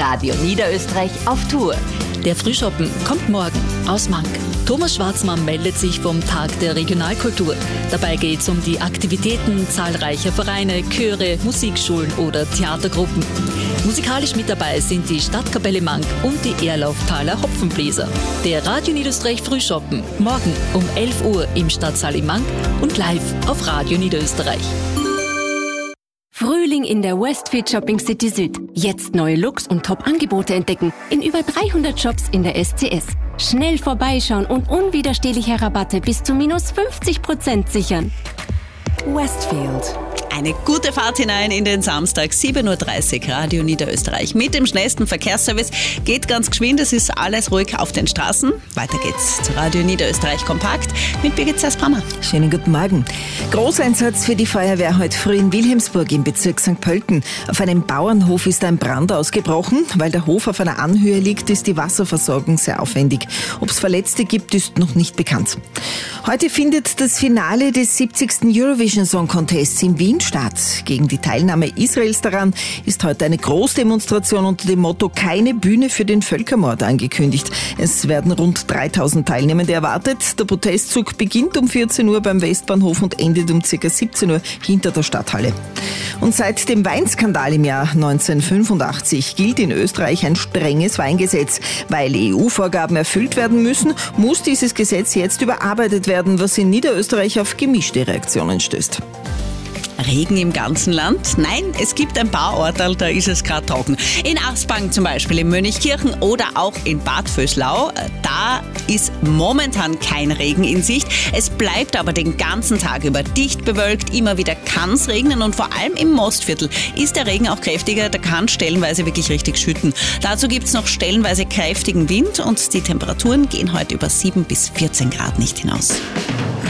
Radio Niederösterreich auf Tour. Der Frühschoppen kommt morgen aus Mank. Thomas Schwarzmann meldet sich vom Tag der Regionalkultur. Dabei geht es um die Aktivitäten zahlreicher Vereine, Chöre, Musikschulen oder Theatergruppen. Musikalisch mit dabei sind die Stadtkapelle Mank und die Erlauftaler Hopfenbläser. Der Radio Niederösterreich Frühschoppen morgen um 11 Uhr im Stadtsaal in Mank und live auf Radio Niederösterreich. Frühling in der Westfield Shopping City Süd. Jetzt neue Looks und Top-Angebote entdecken in über 300 Shops in der SCS. Schnell vorbeischauen und unwiderstehliche Rabatte bis zu minus 50% sichern. Westfield. Eine gute Fahrt hinein in den Samstag, 7.30 Uhr, Radio Niederösterreich. Mit dem schnellsten Verkehrsservice geht ganz geschwind, es ist alles ruhig auf den Straßen. Weiter geht's zu Radio Niederösterreich Kompakt mit Birgit Sass-Brammer. Schönen guten Morgen. Großeinsatz für die Feuerwehr heute früh in Wilhelmsburg im Bezirk St. Pölten. Auf einem Bauernhof ist ein Brand ausgebrochen. Weil der Hof auf einer Anhöhe liegt, ist die Wasserversorgung sehr aufwendig. Ob es Verletzte gibt, ist noch nicht bekannt. Heute findet das Finale des 70. Eurovision Song Contests in Wien statt. Gegen die Teilnahme Israels daran ist heute eine Großdemonstration unter dem Motto "Keine Bühne für den Völkermord" angekündigt. Es werden rund 3000 Teilnehmende erwartet. Der Protestzug beginnt um 14 Uhr beim Westbahnhof und endet um ca. 17 Uhr hinter der Stadthalle. Und seit dem Weinskandal im Jahr 1985 gilt in Österreich ein strenges Weingesetz. Weil EU-Vorgaben erfüllt werden müssen, muss dieses Gesetz jetzt überarbeitet werden, was in Niederösterreich auf gemischte Reaktionen stößt. Regen im ganzen Land? Nein, es gibt ein paar Orte, da ist es gerade trocken. In Aspang zum Beispiel, in Mönchkirchen oder auch in Bad Vöslau, da ist momentan kein Regen in Sicht. Es bleibt aber den ganzen Tag über dicht bewölkt, immer wieder kann es regnen und vor allem im Mostviertel ist der Regen auch kräftiger, da kann stellenweise wirklich richtig schütten. Dazu gibt es noch stellenweise kräftigen Wind und die Temperaturen gehen heute über 7 bis 14 Grad nicht hinaus.